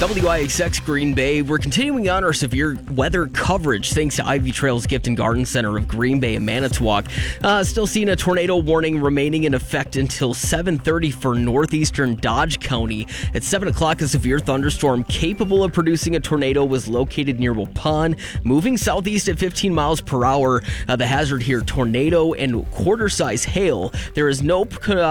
WIXX Green Bay. We're continuing on our severe weather coverage thanks to Ivy Trails Gift and Garden Center of Green Bay and Manitowoc. Still seeing a tornado warning remaining in effect until 7:30 for northeastern Dodge County. At 7 o'clock, a severe thunderstorm capable of producing a tornado was located near Waupun, moving southeast at 15 miles per hour. The hazard here, tornado and quarter-size hail. There's no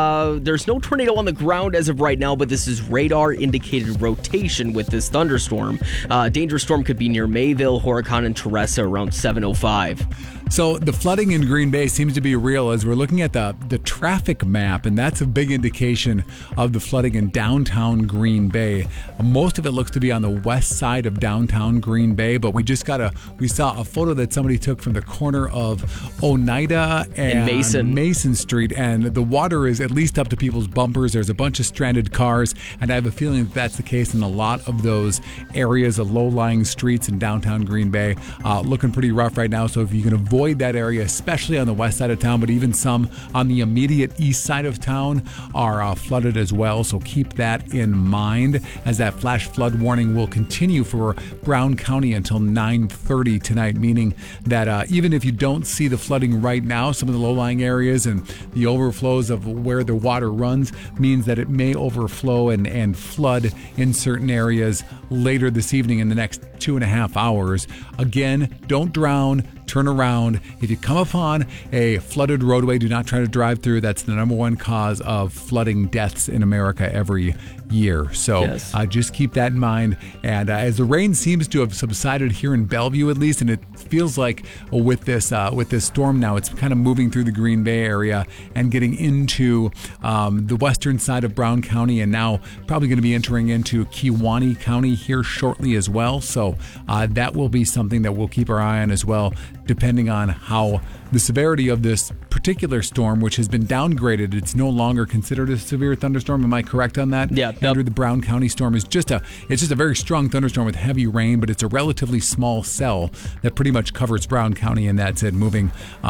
tornado on the ground as of right now, but this is radar-indicated rotation with this thunderstorm. Dangerous storm could be near Mayville, Horicon, and Teresa around 7:05. So the flooding in Green Bay seems to be real as we're looking at the traffic map, and that's a big indication of the flooding in downtown Green Bay. Most of it looks to be on the west side of downtown Green Bay, but we saw a photo that somebody took from the corner of Oneida and Mason Street, and the water is at least up to people's bumpers. There's a bunch of stranded cars, and I have a feeling that's the case in a lot of those areas of low-lying streets in downtown Green Bay. Looking pretty rough right now, so if you can avoid that area, especially on the west side of town, but even some on the immediate east side of town are flooded as well. So keep that in mind as that flash flood warning will continue for Brown County until 9:30 tonight, meaning that even if you don't see the flooding right now, some of the low-lying areas and the overflows of where the water runs means that it may overflow and flood in certain areas later this evening in the next 2.5 hours. Again, don't drown. Turn around. If you come upon a flooded roadway, do not try to drive through. That's the number one cause of flooding deaths in America every year. So yes. Just keep that in mind. And as the rain seems to have subsided here in Bellevue, at least, and it feels like with this storm now, it's kind of moving through the Green Bay area and getting into the western side of Brown County, and now probably going to be entering into Kewaunee County here shortly as well. So that will be something that we'll keep our eye on as well, depending on how the severity of this particular storm, which has been downgraded. It's no longer considered a severe thunderstorm. Am I correct on that? Yeah. Andrew, the Brown County storm is just a very strong thunderstorm with heavy rain, but it's a relatively small cell that pretty much covers Brown County, and that's it, moving,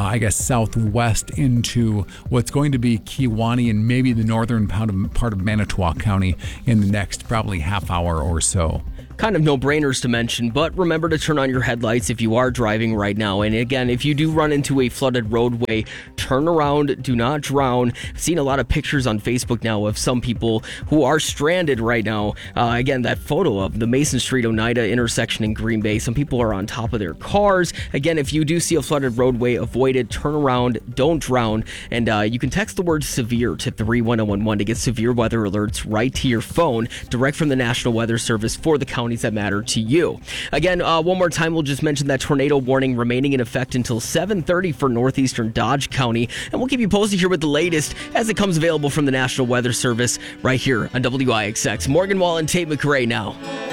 southwest into what's going to be Kewaunee and maybe the northern part of Manitowoc County in the next probably half hour or so. Kind of no-brainers to mention, but remember to turn on your headlights if you are driving right now. And again, if you do run into a flooded roadway, turn around, do not drown. I've seen a lot of pictures on Facebook now of some people who are stranded right now. Again, that photo of the Mason Street Oneida intersection in Green Bay. Some people are on top of their cars. Again, if you do see a flooded roadway, avoid it, turn around, don't drown. And you can text the word severe to 31011 to get severe weather alerts right to your phone, direct from the National Weather Service for the counties that matter to you. Again, one more time, we'll just mention that tornado warning remaining in effect until 7:30 for northeastern Dodge County, and we'll keep you posted here with the latest as it comes available from the National Weather Service right here on WIXX. Morgan Wall and Tate McRae now.